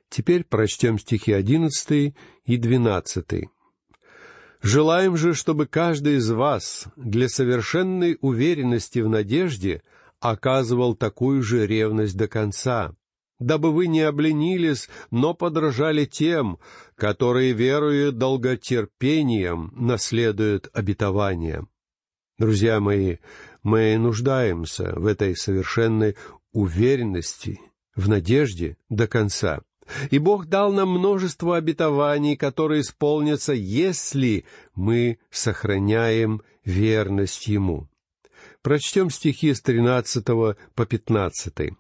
Теперь прочтем стихи 11 и 12. «Желаем же, чтобы каждый из вас для совершенной уверенности в надежде оказывал такую же ревность до конца, дабы вы не обленились, но подражали тем, которые, веруя долготерпением, наследуют обетование». Друзья мои, мы нуждаемся в этой совершенной уверенности, в надежде до конца. И Бог дал нам множество обетований, которые исполнятся, если мы сохраняем верность Ему. Прочтем стихи с 13 по 15.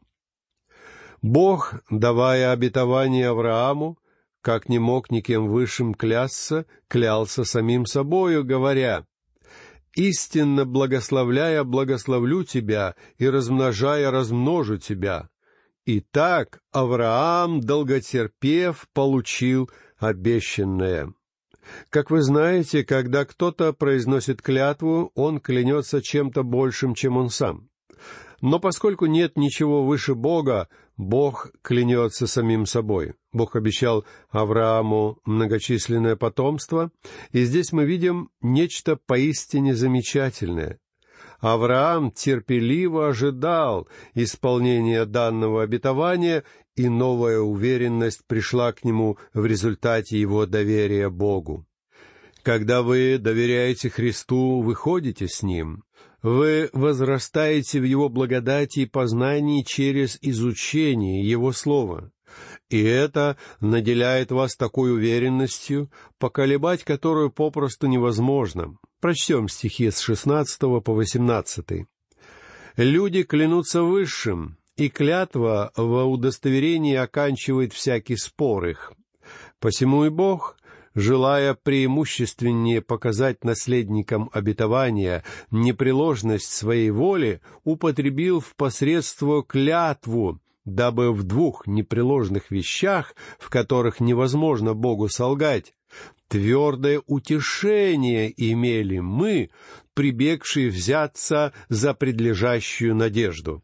«Бог, давая обетование Аврааму, как не мог никем высшим клясться, клялся самим собою, говоря: «Истинно благословляя, благословлю тебя, и размножая, размножу тебя». Итак, Авраам, долготерпев, получил обещанное. Как вы знаете, когда кто-то произносит клятву, он клянется чем-то большим, чем он сам. Но поскольку нет ничего выше Бога, Бог клянется самим собой. Бог обещал Аврааму многочисленное потомство, и здесь мы видим нечто поистине замечательное. Авраам терпеливо ожидал исполнения данного обетования, и новая уверенность пришла к нему в результате его доверия Богу. Когда вы доверяете Христу, вы ходите с Ним. Вы возрастаете в Его благодати и познании через изучение Его Слова. И это наделяет вас такой уверенностью, поколебать которую попросту невозможно. Прочтем стихи с 16 по 18. «Люди клянутся высшим, и клятва во удостоверении оканчивает всякий спор их. Посему и Бог, желая преимущественнее показать наследникам обетования непреложность своей воли, употребил в посредство клятву, дабы в двух непреложных вещах, в которых невозможно Богу солгать, твердое утешение имели мы, прибегшие взяться за предлежащую надежду».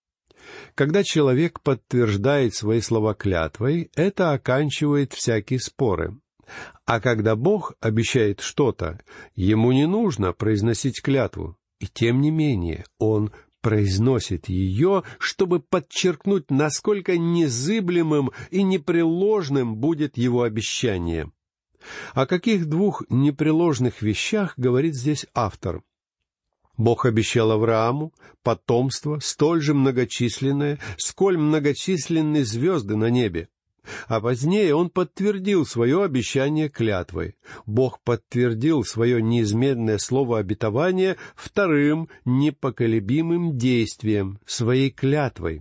Когда человек подтверждает свои слова клятвой, это оканчивает всякие споры. А когда Бог обещает что-то, ему не нужно произносить клятву, и тем не менее Он произносит ее, чтобы подчеркнуть, насколько незыблемым и непреложным будет его обещание. О каких двух непреложных вещах говорит здесь автор? Бог обещал Аврааму потомство, столь же многочисленное, сколь многочисленны звезды на небе. А позднее Он подтвердил свое обещание клятвой. Бог подтвердил свое неизменное слово обетования вторым непоколебимым действием, своей клятвой.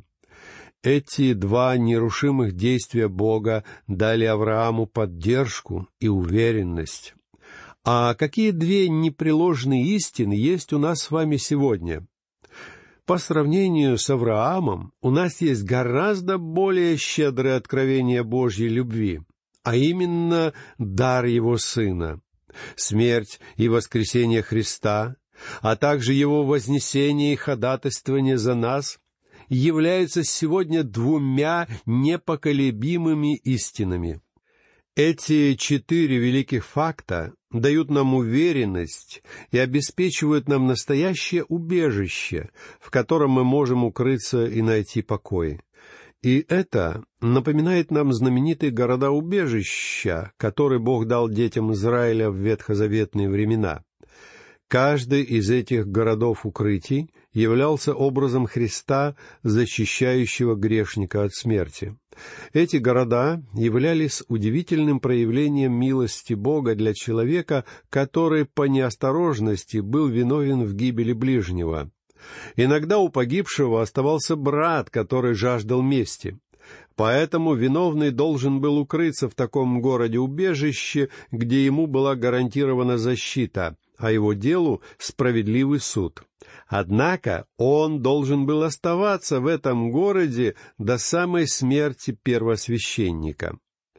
Эти два нерушимых действия Бога дали Аврааму поддержку и уверенность. А какие две непреложные истины есть у нас с вами сегодня? По сравнению с Авраамом, у нас есть гораздо более щедрое откровение Божьей любви, а именно дар Его Сына. Смерть и воскресение Христа, а также Его вознесение и ходатайствование за нас являются сегодня двумя непоколебимыми истинами. Эти 4 великих факта дают нам уверенность и обеспечивают нам настоящее убежище, в котором мы можем укрыться и найти покой. И это напоминает нам знаменитые города-убежища, которые Бог дал детям Израиля в ветхозаветные времена. Каждый из этих городов-укрытий являлся образом Христа, защищающего грешника от смерти. Эти города являлись удивительным проявлением милости Бога для человека, который по неосторожности был виновен в гибели ближнего. Иногда у погибшего оставался брат, который жаждал мести. Поэтому виновный должен был укрыться в таком городе-убежище, где ему была гарантирована защита, а его делу справедливый суд. Однако он должен был оставаться в этом городе до самой смерти первосвященника.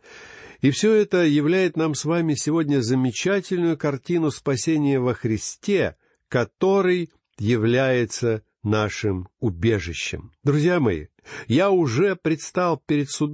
И все это являет нам с вами сегодня замечательную картину спасения во Христе, который является нашим убежищем. Друзья мои, я уже предстал перед судом